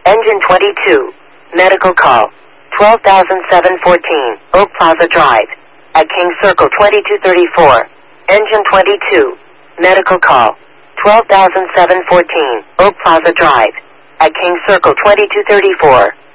Engine 22. Medical call. 12,714. Oak Plaza Drive. At King Circle 2234. Engine 22. Medical call. 12,714. Oak Plaza Drive. At King Circle 2234.